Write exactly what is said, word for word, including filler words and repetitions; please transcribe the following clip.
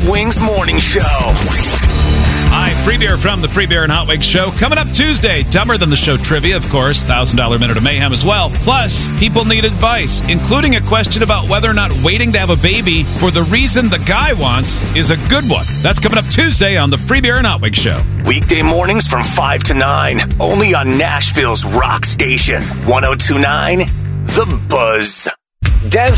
Wings Morning Show. Hi, free beer from the Free Beer and Hot Wings Show. Coming up Tuesday, Dumber Than the Show trivia, of course, one thousand dollars Minute of Mayhem as well. Plus, people need advice, including a question about whether or not waiting to have a baby for the reason the guy wants is a good one. That's coming up Tuesday on the Free Beer and Hot Wings Show. Weekday mornings from five to nine, only on Nashville's rock station, one oh two point nine The Buzz. Des